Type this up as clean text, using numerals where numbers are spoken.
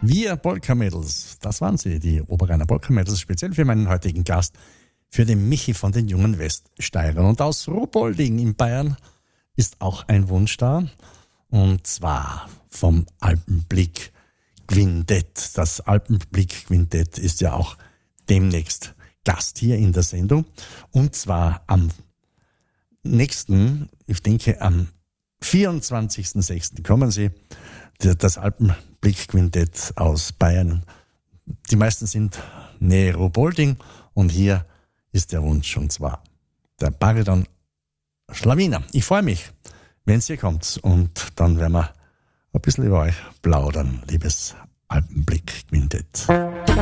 Wir Polka-Mädels, das waren sie, die Oberrheiner Polka-Mädels, speziell für meinen heutigen Gast, für den Michi von den jungen Weststeirern. Und aus Ruhpolding in Bayern ist auch ein Wunsch da, und zwar vom Alpenblick Quintett. Das Alpenblick Quintett ist ja auch demnächst Gast hier in der Sendung, und zwar am nächsten, ich denke am 24.06. kommen sie, das Alpenblick Quintett aus Bayern. Die meisten sind nähe Ruhpolding, und hier ist der Wunsch, und zwar der Bariton Schlawiner. Ich freue mich, wenn ihr kommt, und dann werden wir ein bisschen über euch plaudern, liebes Alpenblick Quintett.